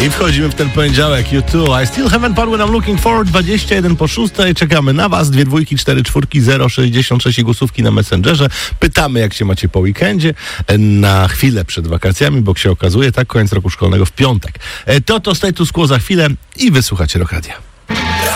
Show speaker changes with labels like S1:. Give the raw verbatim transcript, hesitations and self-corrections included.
S1: I wchodzimy w ten poniedziałek. You too. I still haven't found what I'm looking for. dwadzieścia jeden po szóstej. Czekamy na was. Dwie dwójki, cztery czwórki, zero sześćdziesiąt sześć i głosówki na Messengerze. Pytamy, jak się macie po weekendzie. Na chwilę przed wakacjami, bo się okazuje, tak, koniec roku szkolnego w piątek. To to status quo za chwilę i wysłuchacie Rock Radia.